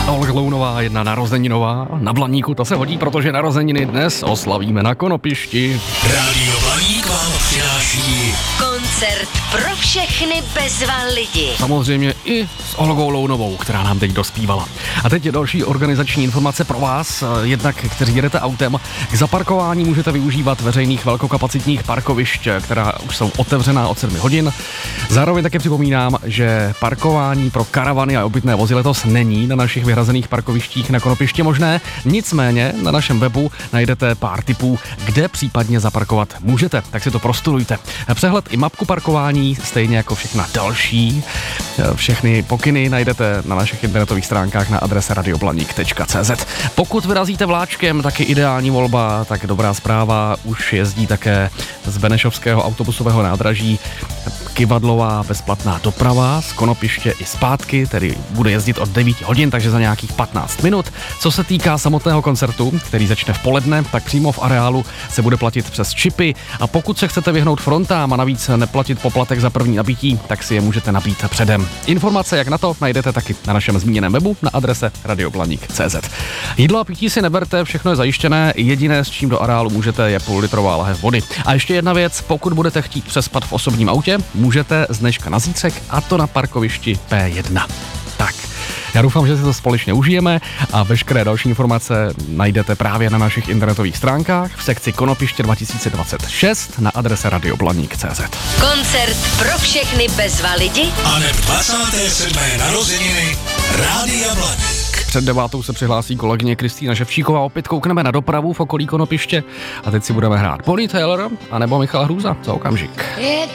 Olga Lounová, jedna narozeninová. Na Blaníku ta se hodí, protože narozeniny dnes oslavíme na Konopišti. Rádio Blaník vám přináší koncert pro všechny bezva lidi. Samozřejmě i s Olgou Lounovou, která nám teď dospívala. A teď je další organizační informace pro vás. Jednak, kteří jedete autem, k zaparkování můžete využívat veřejných velkokapacitních parkovišť, která už jsou otevřená od 7 hodin. Zároveň také připomínám, že parkování pro karavany a obytné vozy letos není na našich vyhrazených parkovištích na Konopišti možné. Nicméně na našem webu najdete pár tipů, kde případně zaparkovat můžete. Tak si to prostudujte. Přehled i mapku parkování, stejně jako všechna další. Všechny pokyny najdete na našich internetových stránkách na adrese radioblanik.cz. Pokud vyrazíte vláčkem, tak je ideální volba, tak dobrá zpráva, už jezdí také z Benešovského autobusového nádraží Kyvadlová bezplatná doprava z Konopiště i zpátky, tedy bude jezdit od 9 hodin, takže za nějakých 15 minut. Co se týká samotného koncertu, který začne v poledne, tak přímo v areálu se bude platit přes čipy a pokud se chcete vyhnout frontám a navíc neplatit poplatek za první nabití, tak si je můžete nabít předem. Informace, jak na to, najdete taky na našem zmíněném webu na adrese radioblanik.cz. Jídlo a pití si neberte, všechno je zajištěné, jediné, s čím do areálu můžete, je půllitrová lahev vody. A ještě jedna věc, pokud budete chtít přespat v osobním autě, můžete z dneška na zítřek, a to na parkovišti P1. Tak, já doufám, že si to společně užijeme a veškeré další informace najdete právě na našich internetových stránkách v sekci Konopiště 2026 na adrese radioblanik.cz. Koncert pro všechny bezva lidi a neb 27. narozeniny Rádia Blaník. Před 9 se přihlásí kolegyně Kristýna Ševčíková, opět koukneme na dopravu v okolí Konopiště a teď si budeme hrát Bonnie Tyler a nebo Michal Hrůza za okamžik.